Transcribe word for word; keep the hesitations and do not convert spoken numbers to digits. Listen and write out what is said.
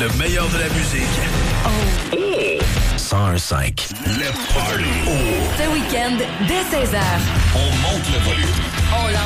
Le meilleur de la musique. Oh. cent un cinq. Le Party. Oh. Ce week-end, dès seize heures. On monte le volume. On